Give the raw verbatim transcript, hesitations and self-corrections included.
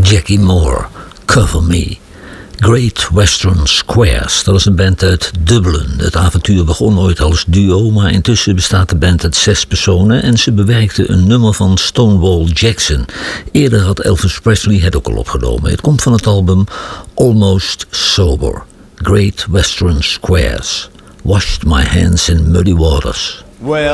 Jackie Moore, Cover Me. Great Western Squares, dat is een band uit Dublin. Het avontuur begon ooit als duo, maar intussen bestaat de band uit zes personen en ze bewerkte een nummer van Stonewall Jackson. Eerder had Elvis Presley het ook al opgenomen. Het komt van het album Almost Sober. Great Western Squares. Washed my hands in muddy waters. Well,